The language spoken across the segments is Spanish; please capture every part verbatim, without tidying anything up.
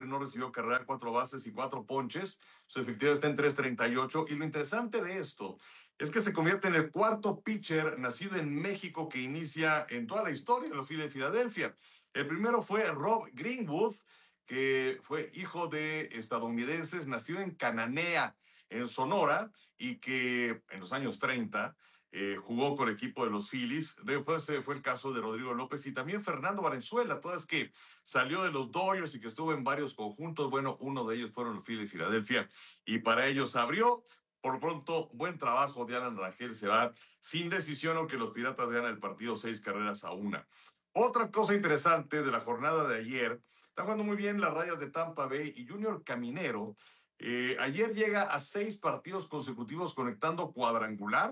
no recibió carrera, cuatro bases y cuatro ponches. Su efectividad está en tres treinta y ocho. Y lo interesante de esto es que se convierte en el cuarto pitcher nacido en México que inicia en toda la historia de los Phillies de Filadelfia. El primero fue Rob Greenwood, que fue hijo de estadounidenses, nacido en Cananea, en Sonora, y que en los años treinta eh, jugó con el equipo de los Phillies. Después eh, fue el caso de Rodrigo López y también Fernando Valenzuela, todas que salió de los Dodgers y que estuvo en varios conjuntos. Bueno, uno de ellos fueron los Phillies de Filadelfia y para ellos abrió. Por lo pronto, buen trabajo de Alan Rangel, se va sin decisión, aunque los Piratas ganan el partido seis carreras a una. Otra cosa interesante de la jornada de ayer, está jugando muy bien las Rayas de Tampa Bay y Junior Caminero. Eh, ayer llega a seis partidos consecutivos conectando cuadrangular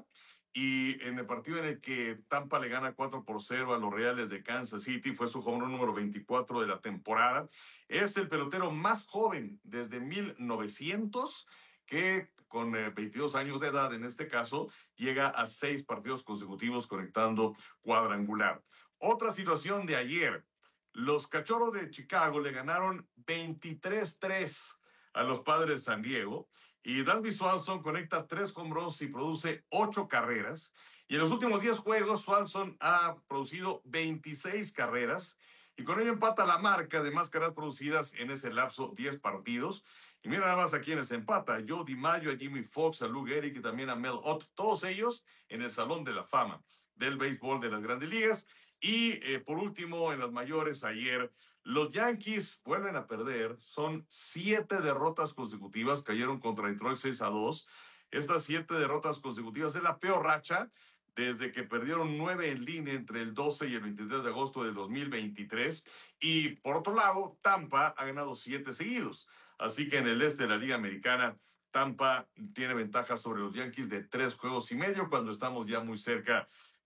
y en el partido en el que Tampa le gana cuatro por cero a los Reales de Kansas City, fue su home run número veinticuatro de la temporada. Es el pelotero más joven desde mil novecientos que con eh, veintidós años de edad en este caso llega a seis partidos consecutivos conectando cuadrangular. Otra situación de ayer, los Cachorros de Chicago le ganaron veintitrés tres a los Padres de San Diego y Dansby Swanson conecta tres home runs y produce ocho carreras. Y en los últimos diez juegos, Swanson ha producido veintiséis carreras y con ello empata la marca de más carreras producidas en ese lapso, diez partidos. Y mira nada más a quienes empata, a Joe DiMaggio, a Jimmy Fox, a Lou Gehrig y también a Mel Ott, todos ellos en el Salón de la Fama del béisbol de las Grandes Ligas. Y eh, por último, en las mayores, ayer, los Yankees vuelven a perder. Son siete derrotas consecutivas, cayeron contra Detroit seis a dos. Estas siete derrotas consecutivas es la peor racha desde que perdieron nueve en línea entre el doce y el veintitrés de agosto del dos mil veintitrés. Y por otro lado, Tampa ha ganado siete seguidos. Así que en el este de la Liga Americana, Tampa tiene ventaja sobre los Yankees de tres juegos y medio cuando estamos ya muy cerca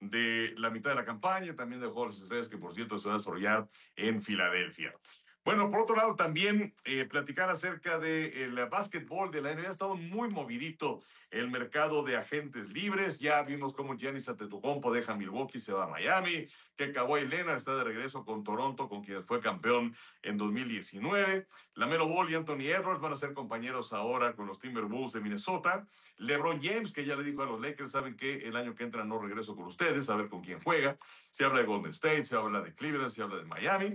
de la mitad de la campaña, también de Juegos de las Estrellas, que por cierto se va a desarrollar en Filadelfia. Bueno, por otro lado, también eh, platicar acerca del de básquetbol de la N B A. Ha estado muy movidito el mercado de agentes libres. Ya vimos cómo Giannis Antetokounmpo deja Milwaukee, se va a Miami, que Kawhi Leonard está de regreso con Toronto, con quien fue campeón en dos mil diecinueve. LaMelo Ball y Anthony Edwards van a ser compañeros ahora con los Timberwolves de Minnesota. LeBron James, que ya le dijo a los Lakers, saben que el año que entra no regreso con ustedes, a ver con quién juega. Se habla de Golden State, se habla de Cleveland, se habla de Miami.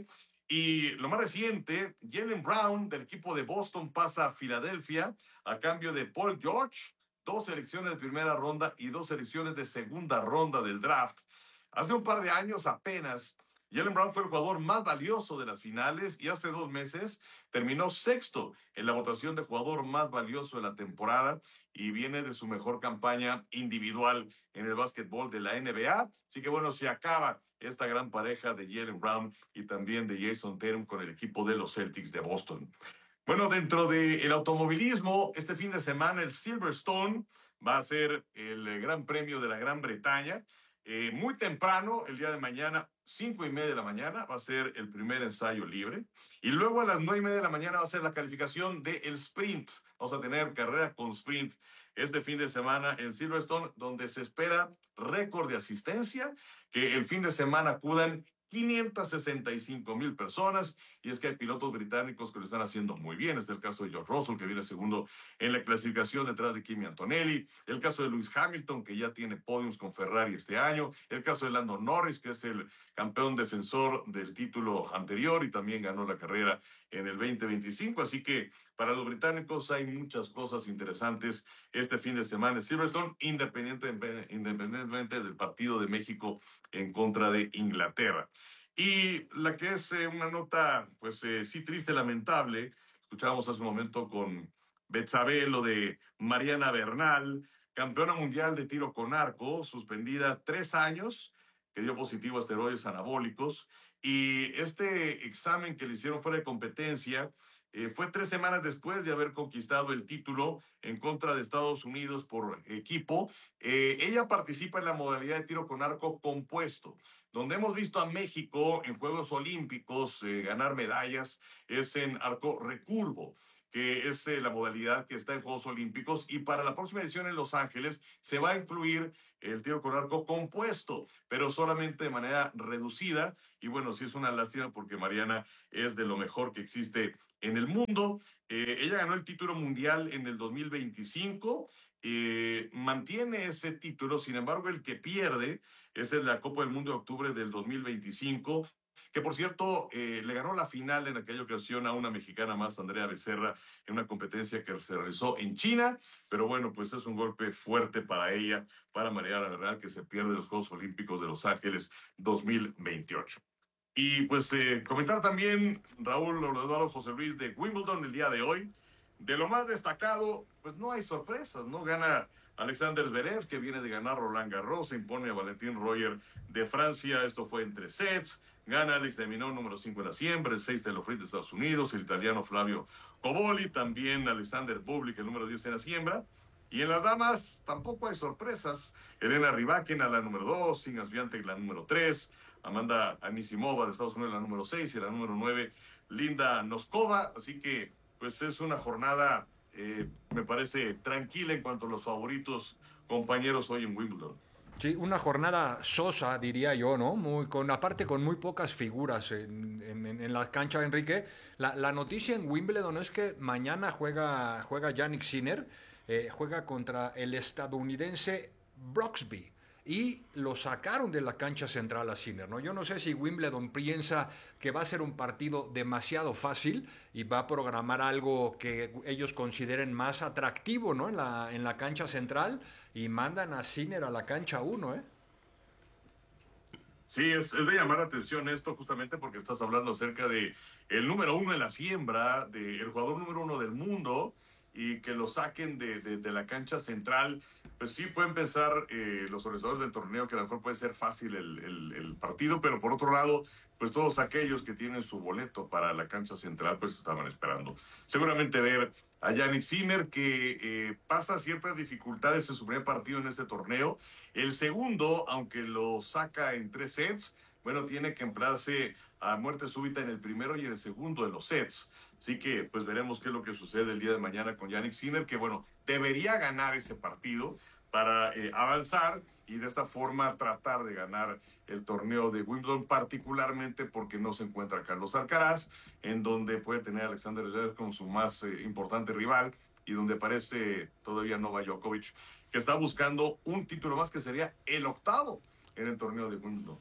Y lo más reciente, Jaylen Brown del equipo de Boston pasa a Filadelfia a cambio de Paul George, dos selecciones de primera ronda y dos selecciones de segunda ronda del draft. Hace un par de años apenas, Jaylen Brown fue el jugador más valioso de las finales y hace dos meses terminó sexto en la votación de jugador más valioso de la temporada y viene de su mejor campaña individual en el básquetbol de la N B A. Así que bueno, se acaba esta gran pareja de Jaylen Brown y también de Jason Tatum con el equipo de los Celtics de Boston. Bueno, dentro del automovilismo, este fin de semana el Silverstone va a ser el Gran Premio de la Gran Bretaña. Eh, muy temprano, el día de mañana, cinco y media de la mañana, va a ser el primer ensayo libre. Y luego a las nueve y media de la mañana va a ser la calificación del sprint. Vamos a tener carrera con sprint este fin de semana en Silverstone, donde se espera récord de asistencia, que el fin de semana acudan quinientas sesenta y cinco mil personas, y es que hay pilotos británicos que lo están haciendo muy bien. Este es el caso de George Russell, que viene segundo en la clasificación detrás de Kimi Antonelli, el caso de Lewis Hamilton, que ya tiene podiums con Ferrari este año, el caso de Lando Norris, que es el campeón defensor del título anterior y también ganó la carrera en el veinte veinticinco, así que para los británicos hay muchas cosas interesantes este fin de semana en Silverstone, independientemente, independientemente del partido de México en contra de Inglaterra. Y la que es eh, una nota, pues eh, sí triste, lamentable, escuchábamos hace un momento con Betsabe lo de Mariana Bernal, campeona mundial de tiro con arco, suspendida tres años, que dio positivo a esteroides anabólicos, y este examen que le hicieron fuera de competencia eh, fue tres semanas después de haber conquistado el título en contra de Estados Unidos por equipo. Eh, ella participa en la modalidad de tiro con arco compuesto, donde hemos visto a México en Juegos Olímpicos eh, ganar medallas, es en arco recurvo, que es eh, la modalidad que está en Juegos Olímpicos, y para la próxima edición en Los Ángeles se va a incluir el tiro con arco compuesto, pero solamente de manera reducida. Y bueno, sí es una lástima porque Mariana es de lo mejor que existe en el mundo. Eh, ella ganó el título mundial en el dos mil veinticinco, eh, mantiene ese título. Sin embargo, el que pierde es el de la Copa del Mundo de octubre del dos mil veinticinco, que por cierto eh, le ganó la final en aquella ocasión a una mexicana más, Andrea Becerra, en una competencia que se realizó en China. Pero bueno, pues es un golpe fuerte para ella, para Mariana Bernal, que se pierde los Juegos Olímpicos de Los Ángeles dos mil veintiocho. Y pues eh, comentar también, Raúl, Eduardo, José Luis, de Wimbledon el día de hoy. De lo más destacado, pues no hay sorpresas, ¿no? Gana Alexander Zverev, que viene de ganar Roland Garros, se impone a Valentín Royer de Francia. Esto fue en tres sets. Gana Alex de Minaur, número cinco en la siembra, el seis de los Fritz de Estados Unidos, el italiano Flavio Coboli, también Alexander Bublik, el número diez en la siembra. Y en las damas tampoco hay sorpresas. Elena Rybakina, la número dos, Iga Swiatek, la número tres, Amanda Anisimova de Estados Unidos, la número seis, y la número nueve, Linda Noskova. Así que pues es una jornada, eh, me parece, tranquila en cuanto a los favoritos compañeros hoy en Wimbledon. Sí, una jornada sosa, diría yo, ¿no? Muy, con, aparte con muy pocas figuras en, en, en la cancha, Enrique. La, la noticia en Wimbledon es que mañana juega, juega Jannik Sinner, eh, juega contra el estadounidense Brooksby. Y lo sacaron de la cancha central a Sinner, ¿no? Yo no sé si Wimbledon piensa que va a ser un partido demasiado fácil y va a programar algo que ellos consideren más atractivo, ¿no? En la, en la cancha central, y mandan a Sinner a la cancha uno, ¿eh? Sí, es, es de llamar la atención esto, justamente porque estás hablando acerca de el número uno en la siembra, del jugador número uno del mundo, y que lo saquen de, de, de la cancha central. Pues sí, pueden pensar eh, los organizadores del torneo que a lo mejor puede ser fácil el, el, el partido, pero por otro lado, pues todos aquellos que tienen su boleto para la cancha central, pues estaban esperando seguramente ver a Jannik Sinner, que eh, pasa ciertas dificultades en su primer partido en este torneo. El segundo, aunque lo saca en tres sets, bueno, tiene que emplearse a muerte súbita en el primero y en el segundo de los sets. Así que pues veremos qué es lo que sucede el día de mañana con Jannik Sinner, que bueno, debería ganar ese partido para eh, avanzar y de esta forma tratar de ganar el torneo de Wimbledon, particularmente porque no se encuentra Carlos Alcaraz, en donde puede tener a Alexander Zverev como su más eh, importante rival, y donde parece todavía Novak Djokovic, que está buscando un título más, que sería el octavo en el torneo de Wimbledon.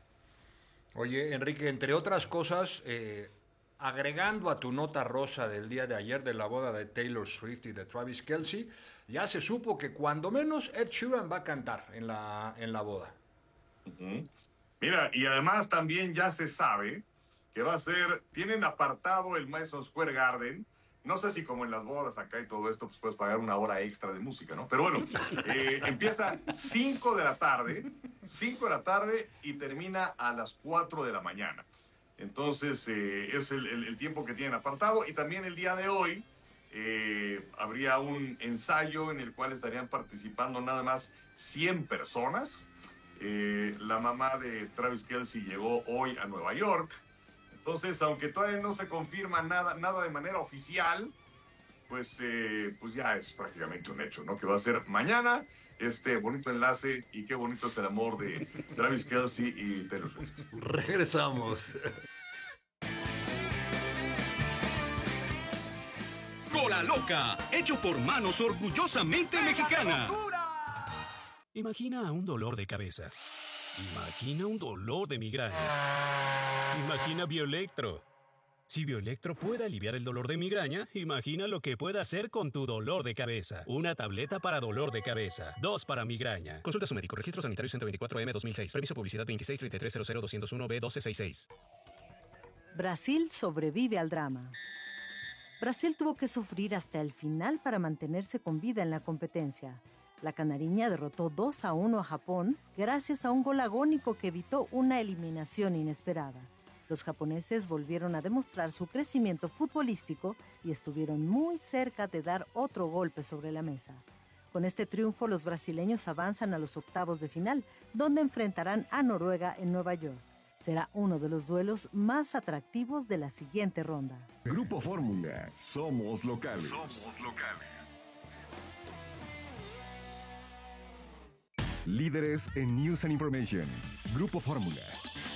Oye, Enrique, entre otras cosas, eh, agregando a tu nota rosa del día de ayer de la boda de Taylor Swift y de Travis Kelce, ya se supo que cuando menos Ed Sheeran va a cantar en la, en la boda. Uh-huh. Mira, y además también ya se sabe que va a ser, tienen apartado el Madison Square Garden. No sé si como en las bodas acá y todo esto, pues puedes pagar una hora extra de música, ¿no? Pero bueno, eh, empieza cinco de la tarde, cinco de la tarde y termina a las cuatro de la mañana. Entonces, eh, es el, el, el tiempo que tienen apartado. Y también el día de hoy eh, habría un ensayo en el cual estarían participando nada más cien personas. Eh, la mamá de Travis Kelce llegó hoy a Nueva York. Entonces, aunque todavía no se confirma nada, nada de manera oficial, pues, eh, pues ya es prácticamente un hecho, ¿no? Que va a ser mañana este bonito enlace, y qué bonito es el amor de Travis Kelce y Taylor Swift. Regresamos. Cola Loca, hecho por manos orgullosamente mexicanas. Imagina un dolor de cabeza. Imagina un dolor de migraña. Imagina Bioelectro. Si Bioelectro puede aliviar el dolor de migraña, imagina lo que puede hacer con tu dolor de cabeza. Una tableta para dolor de cabeza. Dos para migraña. Consulta a su médico. Registro sanitario ciento veinticuatro M dos mil seis. Permiso publicidad veintiséis treinta y tres cero cero doscientos uno B doce sesenta y seis. Brasil sobrevive al drama. Brasil tuvo que sufrir hasta el final para mantenerse con vida en la competencia. La canariña derrotó dos a uno a Japón gracias a un gol agónico que evitó una eliminación inesperada. Los japoneses volvieron a demostrar su crecimiento futbolístico y estuvieron muy cerca de dar otro golpe sobre la mesa. Con este triunfo, los brasileños avanzan a los octavos de final, donde enfrentarán a Noruega en Nueva York. Será uno de los duelos más atractivos de la siguiente ronda. Grupo Fórmula, somos locales. Somos locales. Líderes en News and Information. Grupo Fórmula.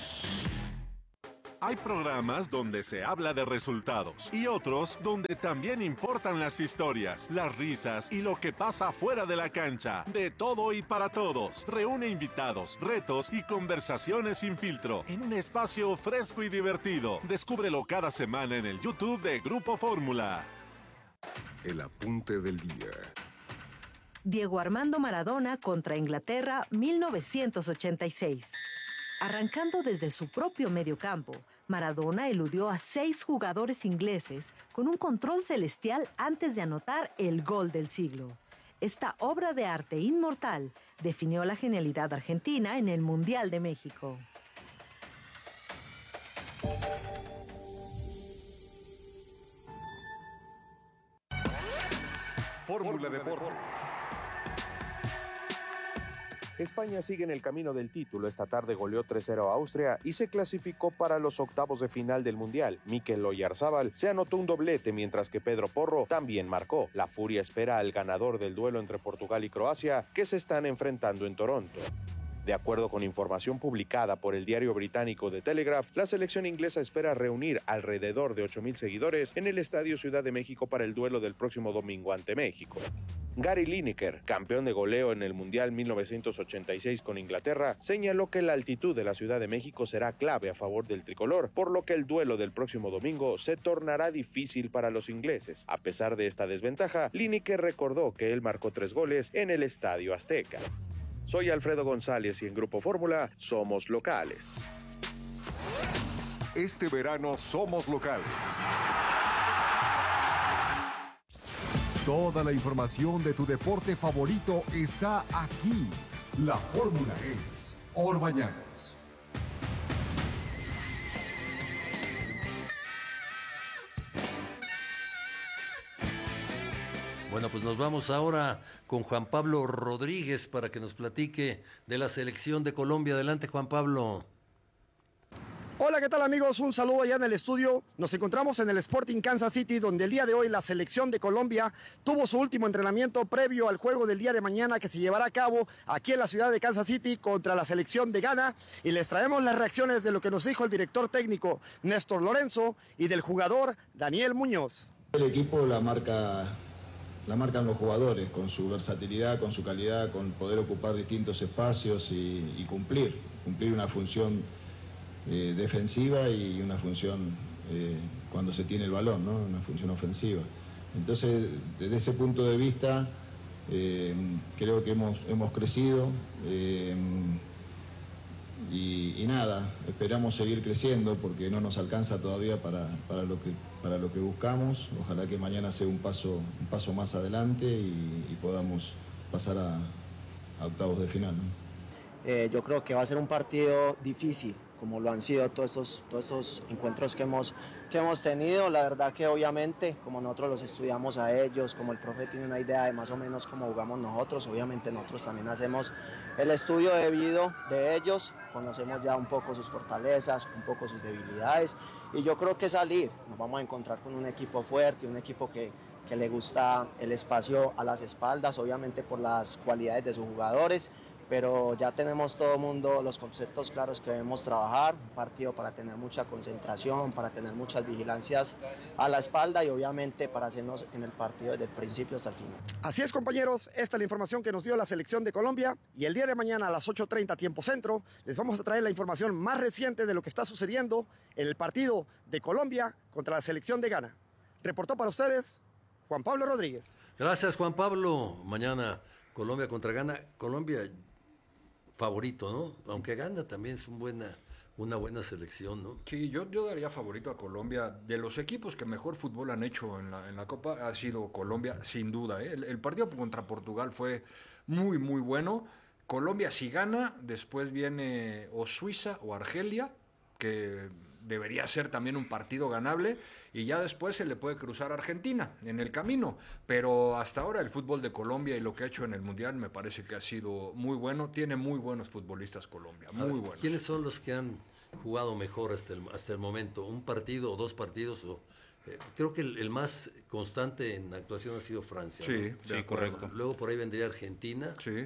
Hay programas donde se habla de resultados y otros donde también importan las historias, las risas y lo que pasa fuera de la cancha. De todo y para todos. Reúne invitados, retos y conversaciones sin filtro en un espacio fresco y divertido. Descúbrelo cada semana en el YouTube de Grupo Fórmula. El apunte del día. Diego Armando Maradona contra Inglaterra, mil novecientos ochenta y seis. Arrancando desde su propio mediocampo, Maradona eludió a seis jugadores ingleses con un control celestial antes de anotar el gol del siglo. Esta obra de arte inmortal definió la genialidad argentina en el Mundial de México. Fórmula Deportes. España sigue en el camino del título. Esta tarde goleó tres cero a Austria y se clasificó para los octavos de final del Mundial. Mikel Oyarzábal se anotó un doblete, mientras que Pedro Porro también marcó. La Furia espera al ganador del duelo entre Portugal y Croacia, que se están enfrentando en Toronto. De acuerdo con información publicada por el diario británico The Telegraph, la selección inglesa espera reunir alrededor de ocho mil seguidores en el Estadio Ciudad de México para el duelo del próximo domingo ante México. Gary Lineker, campeón de goleo en el Mundial mil novecientos ochenta y seis con Inglaterra, señaló que la altitud de la Ciudad de México será clave a favor del tricolor, por lo que el duelo del próximo domingo se tornará difícil para los ingleses. A pesar de esta desventaja, Lineker recordó que él marcó tres goles en el Estadio Azteca. Soy Alfredo González y en Grupo Fórmula somos locales. Este verano somos locales. Toda la información de tu deporte favorito está aquí. La fórmula es Orbañanos. Bueno, pues nos vamos ahora con Juan Pablo Rodríguez para que nos platique de la selección de Colombia. Adelante, Juan Pablo. Hola, ¿qué tal amigos? Un saludo allá en el estudio. Nos encontramos en el Sporting Kansas City, donde el día de hoy la selección de Colombia tuvo su último entrenamiento previo al juego del día de mañana que se llevará a cabo aquí en la ciudad de Kansas City contra la selección de Ghana. Y les traemos las reacciones de lo que nos dijo el director técnico Néstor Lorenzo y del jugador Daniel Muñoz. El equipo la marca... La marcan los jugadores, con su versatilidad, con su calidad, con poder ocupar distintos espacios y, y cumplir, cumplir una función eh, defensiva y una función eh, cuando se tiene el balón, ¿no? Una función ofensiva. Entonces, desde ese punto de vista, eh, creo que hemos, hemos crecido eh, y, y nada, esperamos seguir creciendo porque no nos alcanza todavía para, para lo que para lo que buscamos. Ojalá que mañana sea un paso un paso más adelante y, y podamos pasar a, a octavos de final, ¿no? Eh, yo creo que va a ser un partido difícil, como lo han sido todos estos, todos estos encuentros que hemos, que hemos tenido. La verdad que obviamente, como nosotros los estudiamos a ellos, como el profe tiene una idea de más o menos cómo jugamos nosotros, obviamente nosotros también hacemos el estudio debido de ellos, conocemos ya un poco sus fortalezas, un poco sus debilidades, y yo creo que salir, nos vamos a encontrar con un equipo fuerte, un equipo que, que le gusta el espacio a las espaldas, obviamente por las cualidades de sus jugadores, pero ya tenemos todo el mundo los conceptos claros que debemos trabajar, un partido para tener mucha concentración, para tener muchas vigilancias a la espalda y obviamente para hacernos en el partido desde el principio hasta el final. Así es, compañeros, esta es la información que nos dio la selección de Colombia y el día de mañana a las ocho treinta tiempo centro les vamos a traer la información más reciente de lo que está sucediendo en el partido de Colombia contra la selección de Ghana. Reportó para ustedes Juan Pablo Rodríguez. Gracias, Juan Pablo. Mañana Colombia contra Ghana. Colombia favorito, ¿no? Aunque Ghana también es un buena, una buena selección, ¿no? Sí, yo, yo daría favorito a Colombia. De los equipos que mejor fútbol han hecho en la, en la Copa ha sido Colombia, sin duda, ¿eh? El, el partido contra Portugal fue muy, muy bueno. Colombia si gana, después viene o Suiza o Argelia, que debería ser también un partido ganable, y ya después se le puede cruzar a Argentina en el camino, pero hasta ahora el fútbol de Colombia y lo que ha hecho en el Mundial me parece que ha sido muy bueno, tiene muy buenos futbolistas Colombia, muy buenos. ¿Quiénes son los que han jugado mejor hasta el, hasta el momento. Un partido o dos partidos, o, eh, creo que el, el más constante en actuación ha sido Francia. Sí, ¿no? sí, correcto. Luego por ahí vendría Argentina. Sí.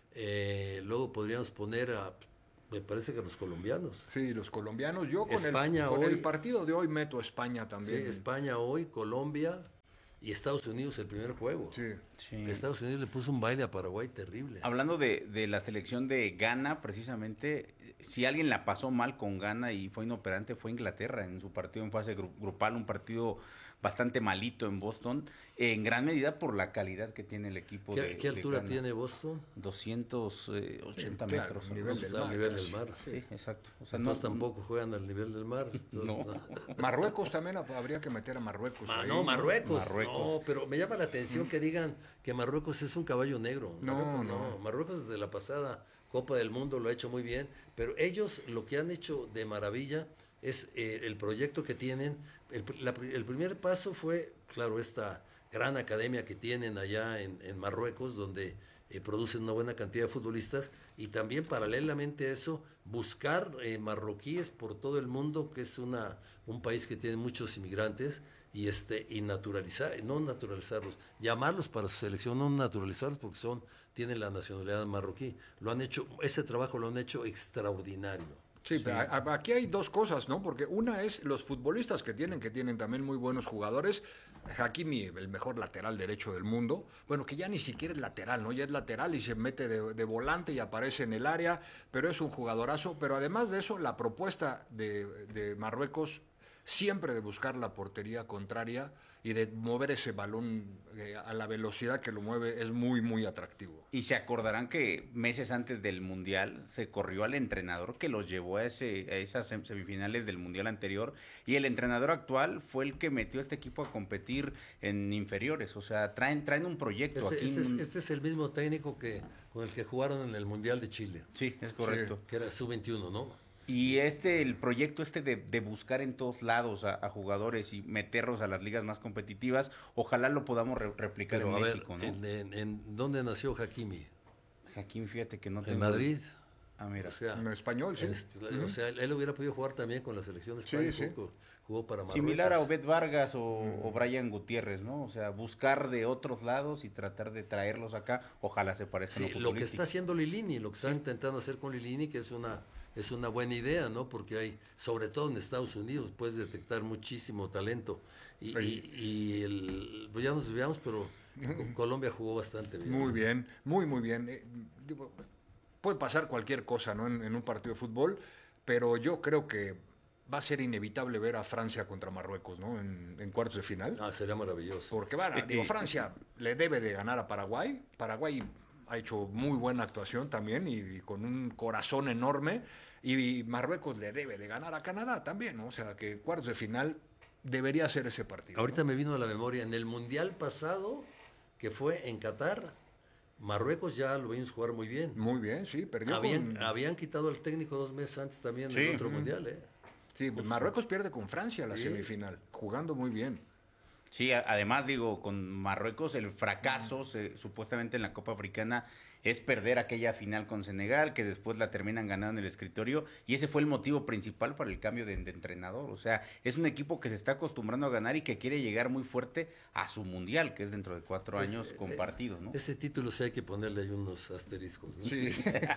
Eh, luego podríamos poner a, me parece que los colombianos. Sí, los colombianos. Yo con, España el, con hoy, el partido de hoy meto a España también. Sí, España hoy, Colombia y Estados Unidos el primer juego. Sí. Sí. Estados Unidos le puso un baile a Paraguay terrible. Hablando de, de la selección de Ghana, precisamente, si alguien la pasó mal con Ghana y fue inoperante, fue Inglaterra en su partido en fase gru- grupal, un partido bastante malito en Boston, en gran medida por la calidad que tiene el equipo. ¿Qué, de ¿qué de altura Ghana. tiene Boston? doscientos ochenta Sí, claro, metros. nivel del Al mar. nivel del mar. Sí, exacto. O sea, Entonces no, tampoco juegan al nivel del mar. Entonces, No. Marruecos también habría que meter a Marruecos. Ah, ahí, no, Marruecos. Marruecos. No, pero me llama la atención que digan que Marruecos es un caballo negro. No, Marruecos no. Marruecos desde la pasada Copa del Mundo lo ha hecho muy bien, pero ellos lo que han hecho de maravilla es eh, el proyecto que tienen. El, la- el primer paso fue, claro, esta gran academia que tienen allá en, en Marruecos, donde eh, producen una buena cantidad de futbolistas, y también paralelamente a eso, buscar eh, marroquíes por todo el mundo, que es una un país que tiene muchos inmigrantes, y este y naturalizar, no naturalizarlos, llamarlos para su selección, no naturalizarlos porque son tienen la nacionalidad marroquí. Lo han hecho, ese trabajo lo han hecho extraordinario. Sí, pero a- a- aquí hay dos cosas, ¿no? Porque una es los futbolistas que tienen, que tienen también muy buenos jugadores. Hakimi, el mejor lateral derecho del mundo. Bueno, que ya ni siquiera es lateral, ¿no? Ya es lateral y se mete de, de volante y aparece en el área, pero es un jugadorazo. Pero además de eso, la propuesta de, de Marruecos siempre de buscar la portería contraria y de mover ese balón eh, a la velocidad que lo mueve es muy, muy atractivo. Y se acordarán que meses antes del Mundial se corrió al entrenador que los llevó a, ese, a esas sem- semifinales del Mundial anterior, y el entrenador actual fue el que metió a este equipo a competir en inferiores. O sea, traen, traen un proyecto Este, aquí. este es, un- este es el mismo técnico que con el que jugaron en el Mundial de Chile. Sí, es correcto. Que era sub veintiuno, ¿no? Y este, el proyecto este de, de buscar en todos lados a, a jugadores y meterlos a las ligas más competitivas, ojalá lo podamos re- replicar Pero en a ver, México, ¿no? en, en- en ¿dónde nació Hakimi? Hakimi, fíjate que no En tengo- Madrid. Ah, mira. O sea, En español, sí. en- o sea, él, él hubiera podido jugar también con la selección de España. Sí, sí. Jugó, jugó para Marruecos. Similar a Obed Vargas o, o Brian Gutiérrez, ¿no? O sea, buscar de otros lados y tratar de traerlos acá, ojalá se parezcan. Sí, a lo que está haciendo Lilini, lo que está intentando hacer con Lilini, que es una es una buena idea, ¿no? Porque hay, sobre todo en Estados Unidos, puedes detectar muchísimo talento. Y, y, y el, pues ya nos desviamos, pero Co- Colombia jugó bastante bien. Muy bien, muy, muy bien. Eh, digo, puede pasar cualquier cosa, ¿no? En, en un partido de fútbol, pero yo creo que va a ser inevitable ver a Francia contra Marruecos, ¿no? En, en cuartos de final. Ah, sería maravilloso. Porque, bueno, digo, Francia le debe de ganar a Paraguay. Paraguay ha hecho muy buena actuación también y, y con un corazón enorme. Y Marruecos le debe de ganar a Canadá también, ¿no? O sea, que cuartos de final debería ser ese partido. Ahorita me vino a la memoria, en el Mundial pasado, que fue en Qatar, Marruecos ya lo vimos jugar muy bien. Muy bien, sí, perdió Habían, con... habían quitado al técnico dos meses antes también Sí. del otro Ujú. Mundial, ¿eh? Sí, pues Marruecos pierde con Francia la Sí. semifinal, jugando muy bien. Sí, a- además digo, con Marruecos el fracaso se- supuestamente en la Copa Africana es perder aquella final con Senegal, que después la terminan ganando en el escritorio, y ese fue el motivo principal para el cambio de, de entrenador. O sea, es un equipo que se está acostumbrando a ganar y que quiere llegar muy fuerte a su mundial, que es dentro de cuatro Pues, años eh, compartidos, ¿no? Ese título sí hay que ponerle ahí unos asteriscos, ¿no? Sí.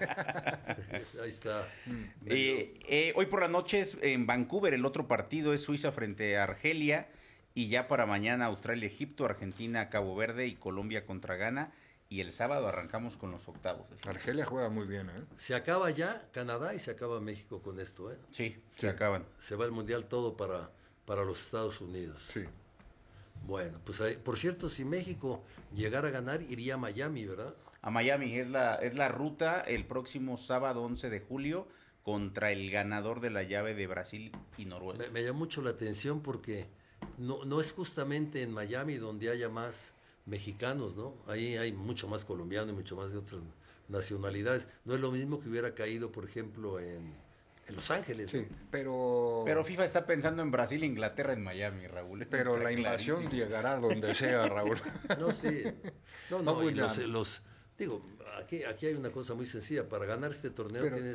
Ahí está. Eh, eh, hoy por la noche es en Vancouver, el otro partido es Suiza frente a Argelia, y ya para mañana Australia-Egipto, Argentina-Cabo Verde y Colombia contra Ghana, y el sábado arrancamos con los octavos. Argelia juega muy bien, ¿eh? Se acaba ya Canadá y se acaba México con esto, ¿eh? Sí, se acaban. Se va el Mundial todo para, para los Estados Unidos. Sí. Bueno, pues ahí, por cierto, si México llegara a ganar, iría a Miami, ¿verdad? A Miami es la, es la ruta el próximo sábado once de julio contra el ganador de la llave de Brasil y Noruega. Me, me llama mucho la atención porque no, no es justamente en Miami donde haya más mexicanos, ¿no? Ahí hay mucho más colombiano y mucho más de otras nacionalidades. No es lo mismo que hubiera caído, por ejemplo, en, en Los Ángeles, ¿no? Sí, pero... Pero FIFA está pensando en Brasil e Inglaterra en Miami, Raúl. Eso Pero está la invasión clarísimo. llegará donde sea, Raúl. No, sí. No, no, Vamos y los, ya. los- digo, aquí, aquí hay una cosa muy sencilla. Para ganar este torneo Pero- tienes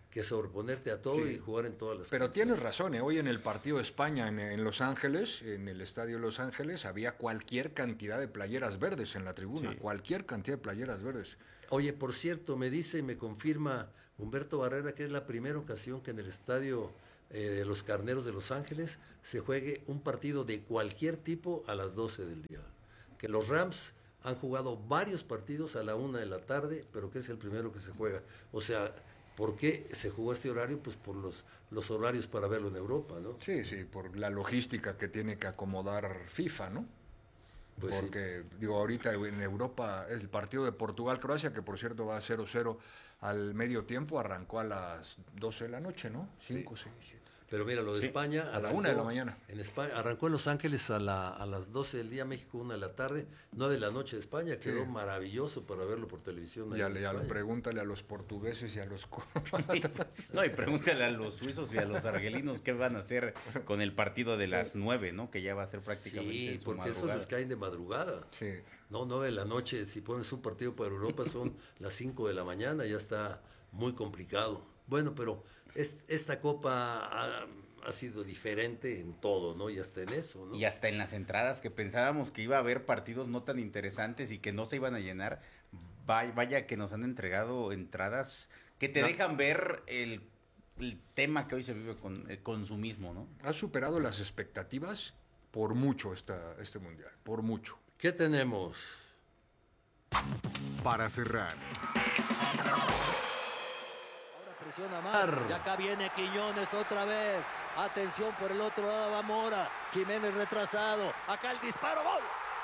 que sobreponerte a todo Sí. y jugar en todas las Pero canchas. tienes razón, ¿eh? Hoy en el partido de España en, en Los Ángeles, en el estadio de Los Ángeles, había cualquier cantidad de playeras verdes en la tribuna, Sí. cualquier cantidad de playeras verdes. Oye, por cierto, me dice y me confirma Humberto Barrera que es la primera ocasión que en el estadio eh, de los Carneros de Los Ángeles se juegue un partido de cualquier tipo a las doce del día. Que los Rams han jugado varios partidos a la una de la tarde, pero que es el primero que se juega. O sea, ¿por qué se jugó este horario? Pues por los, los horarios para verlo en Europa, ¿no? Sí, sí, por la logística que tiene que acomodar FIFA, ¿no? Pues sí. Porque, digo, ahorita en Europa el partido de Portugal-Croacia, que por cierto va a cero cero al medio tiempo, arrancó a las doce de la noche, ¿no? cinco, seis, siete. Pero mira, lo de Sí, España... a la una de la mañana. En España, arrancó en Los Ángeles a, la, a las doce del día, México una de la tarde, nueve de la noche de España, quedó Sí. maravilloso para verlo por televisión. ahí Ya, en le- ya lo España. pregúntale a los portugueses y a los... No, y pregúntale a los suizos y a los argelinos qué van a hacer con el partido de las nueve, ¿no? Que ya va a ser prácticamente Sí, en su porque esos madrugada. les caen de madrugada. Sí. No, nueve de la noche, si pones un partido para Europa son las cinco de la mañana, ya está muy complicado. Bueno, pero es- esta copa ha, ha sido diferente en todo, ¿no? Y hasta en eso, ¿no? Y hasta en las entradas que pensábamos que iba a haber partidos no tan interesantes y que no se iban a llenar, vaya, vaya que nos han entregado entradas que te No. dejan ver el, el tema que hoy se vive con el consumismo, ¿no? Ha superado las expectativas por mucho esta, este mundial, por mucho. ¿Qué tenemos? Para cerrar, Presiona Mar. Y acá viene Quiñones otra vez. Atención por el otro lado, va Mora. Jiménez retrasado. Acá el disparo, gol.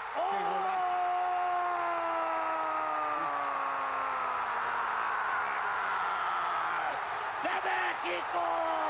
¡De México!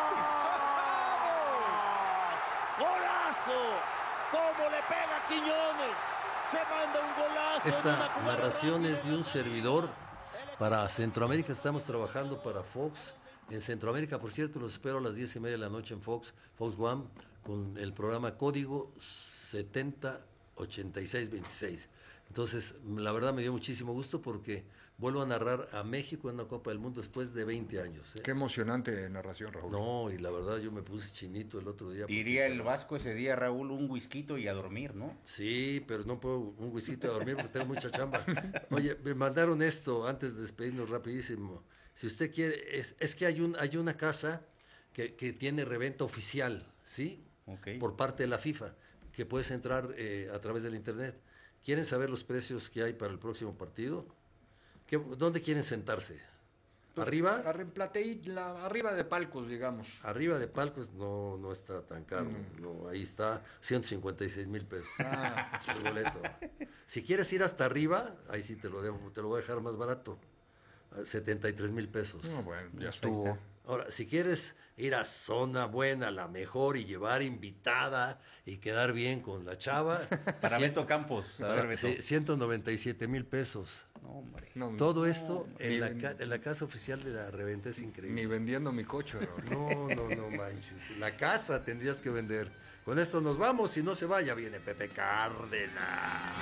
¡Golazo! ¿Cómo le pega Quiñones? Se manda un golazo. en una Esta jugada narración rápida. es de un servidor. Para Centroamérica estamos trabajando para Fox. En Centroamérica, por cierto, los espero a las diez y media de la noche en Fox, Fox One, con el programa Código setenta ochenta y seis veintiséis. Entonces, la verdad me dio muchísimo gusto porque vuelvo a narrar a México en una Copa del Mundo después de veinte años. ¿eh? Qué emocionante narración, Raúl. No, y la verdad yo me puse chinito el otro día. Diría el Vasco ese día, Raúl, un whisky y a dormir, ¿no? Sí, pero no puedo un whisky a dormir porque tengo mucha chamba. Oye, me mandaron esto antes de despedirnos rapidísimo. Si usted quiere, es, es que hay un hay una casa que, que tiene reventa oficial, ¿sí? Ok. Por parte de la FIFA, que puedes entrar eh, a través del internet. ¿Quieren saber los precios que hay para el próximo partido? ¿Qué, ¿Dónde quieren sentarse? ¿Arriba? Arri- plateí- la- arriba de palcos, digamos. Arriba de palcos no, no está tan caro. Mm. No, ahí está ciento cincuenta y seis mil pesos. Ah. El boleto. Si quieres ir hasta arriba, ahí sí te lo dejo, te lo voy a dejar más barato. setenta y tres mil pesos. No, bueno, ya estuvo. Ahora, si quieres ir a zona buena, la mejor, y llevar invitada y quedar bien con la chava. Para cien- Beto Campos. A para- ver, Beto. sí, ciento noventa y siete mil pesos. No, hombre. No, Todo esto ni en la, ven- ca- en la casa oficial de la reventa es increíble. Ni vendiendo mi coche, Raúl. No, no, no manches. La casa tendrías que vender. Con esto nos vamos. Si no se vaya, viene Pepe Cárdenas.